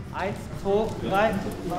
1, 2, 3.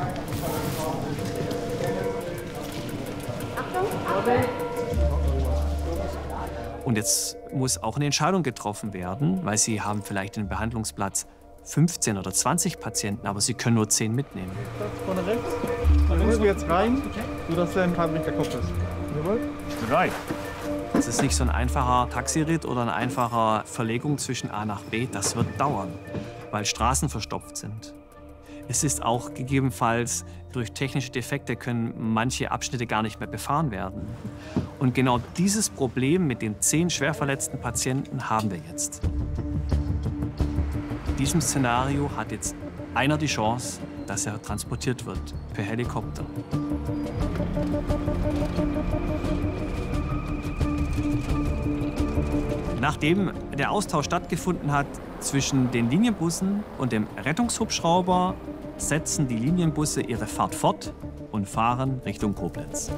Und jetzt muss auch eine Entscheidung getroffen werden, weil Sie haben vielleicht einen Behandlungsplatz 15 oder 20 Patienten, aber Sie können nur 10 mitnehmen. Vorne rechts. Dann müssen wir jetzt rein, sodass der kein Blick der Kopf ist. Jawohl. 3. Es ist nicht so ein einfacher Taxiritt oder eine einfache Verlegung zwischen A nach B. Das wird dauern, weil Straßen verstopft sind. Es ist auch gegebenenfalls durch technische Defekte können manche Abschnitte gar nicht mehr befahren werden. Und genau dieses Problem mit den 10 schwer verletzten Patienten haben wir jetzt. In diesem Szenario hat jetzt einer die Chance, dass er transportiert wird per Helikopter. Nachdem der Austausch stattgefunden hat zwischen den Linienbussen und dem Rettungshubschrauber, setzen die Linienbusse ihre Fahrt fort und fahren Richtung Koblenz.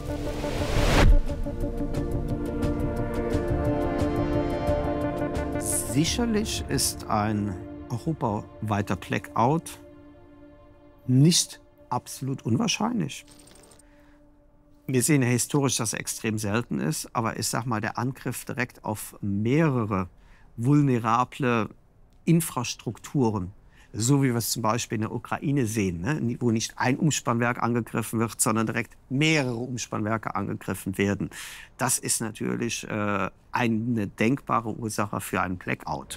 Sicherlich ist ein europaweiter Blackout nicht absolut unwahrscheinlich. Wir sehen ja historisch, dass er extrem selten ist, aber ich sag mal, der Angriff direkt auf mehrere vulnerable Infrastrukturen, so wie wir es zum Beispiel in der Ukraine sehen, ne? Wo nicht ein Umspannwerk angegriffen wird, sondern direkt mehrere Umspannwerke angegriffen werden. Das ist natürlich eine denkbare Ursache für einen Blackout.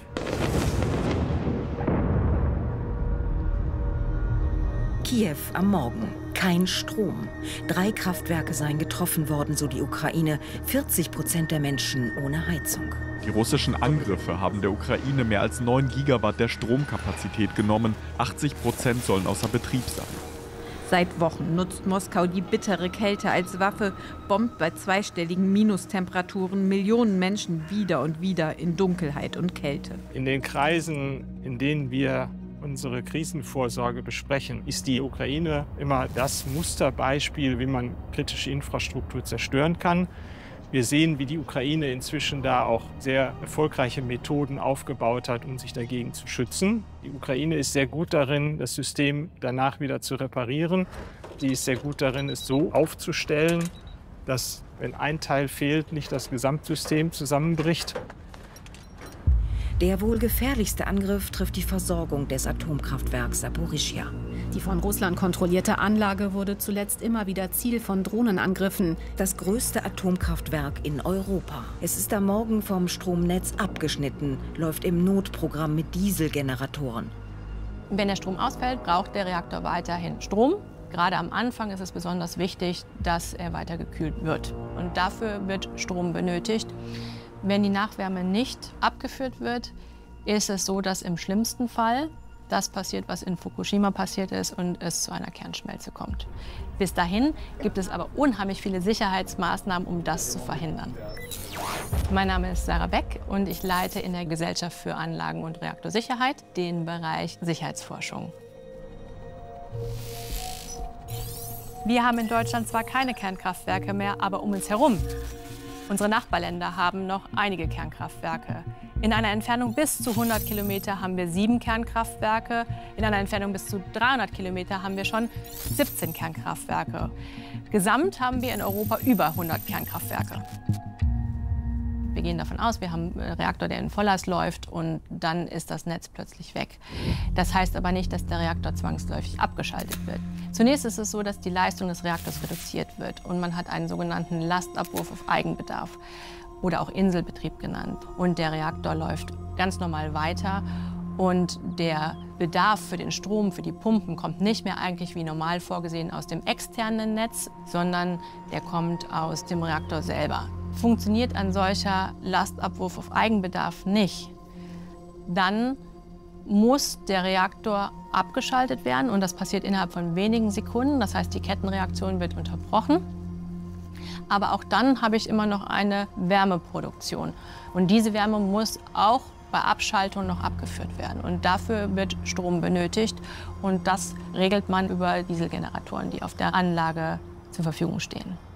Kiew am Morgen. Kein Strom. 3 Kraftwerke seien getroffen worden, so die Ukraine. 40% der Menschen ohne Heizung. Die russischen Angriffe haben der Ukraine mehr als 9 Gigawatt der Stromkapazität genommen. 80% sollen außer Betrieb sein. Seit Wochen nutzt Moskau die bittere Kälte als Waffe, bombt bei zweistelligen Minustemperaturen Millionen Menschen wieder und wieder in Dunkelheit und Kälte. In den Kreisen, in denen wir unsere Krisenvorsorge besprechen, ist die Ukraine immer das Musterbeispiel, wie man kritische Infrastruktur zerstören kann. Wir sehen, wie die Ukraine inzwischen da auch sehr erfolgreiche Methoden aufgebaut hat, um sich dagegen zu schützen. Die Ukraine ist sehr gut darin, das System danach wieder zu reparieren. Sie ist sehr gut darin, es so aufzustellen, dass, wenn ein Teil fehlt, nicht das Gesamtsystem zusammenbricht. Der wohl gefährlichste Angriff trifft die Versorgung des Atomkraftwerks Saporischschja. Die von Russland kontrollierte Anlage wurde zuletzt immer wieder Ziel von Drohnenangriffen. Das größte Atomkraftwerk in Europa. Es ist am Morgen vom Stromnetz abgeschnitten, läuft im Notprogramm mit Dieselgeneratoren. Wenn der Strom ausfällt, braucht der Reaktor weiterhin Strom. Gerade am Anfang ist es besonders wichtig, dass er weiter gekühlt wird. Und dafür wird Strom benötigt. Wenn die Nachwärme nicht abgeführt wird, ist es so, dass im schlimmsten Fall das passiert, was in Fukushima passiert ist und es zu einer Kernschmelze kommt. Bis dahin gibt es aber unheimlich viele Sicherheitsmaßnahmen, um das zu verhindern. Mein Name ist Sarah Beck und ich leite in der Gesellschaft für Anlagen- und Reaktorsicherheit den Bereich Sicherheitsforschung. Wir haben in Deutschland zwar keine Kernkraftwerke mehr, aber um uns herum. Unsere Nachbarländer haben noch einige Kernkraftwerke. In einer Entfernung bis zu 100 Kilometer haben wir 7 Kernkraftwerke. In einer Entfernung bis zu 300 Kilometer haben wir schon 17 Kernkraftwerke. Gesamt haben wir in Europa über 100 Kernkraftwerke. Wir gehen davon aus, wir haben einen Reaktor, der in Volllast läuft und dann ist das Netz plötzlich weg. Das heißt aber nicht, dass der Reaktor zwangsläufig abgeschaltet wird. Zunächst ist es so, dass die Leistung des Reaktors reduziert wird und man hat einen sogenannten Lastabwurf auf Eigenbedarf oder auch Inselbetrieb genannt. Und der Reaktor läuft ganz normal weiter und der Bedarf für den Strom, für die Pumpen kommt nicht mehr eigentlich wie normal vorgesehen aus dem externen Netz, sondern der kommt aus dem Reaktor selber. Funktioniert ein solcher Lastabwurf auf Eigenbedarf nicht, dann muss der Reaktor abgeschaltet werden und das passiert innerhalb von wenigen Sekunden. Das heißt, die Kettenreaktion wird unterbrochen. Aber auch dann habe ich immer noch eine Wärmeproduktion. Und diese Wärme muss auch bei Abschaltung noch abgeführt werden. Und dafür wird Strom benötigt. Und das regelt man über Dieselgeneratoren, die auf der Anlage zur Verfügung stehen.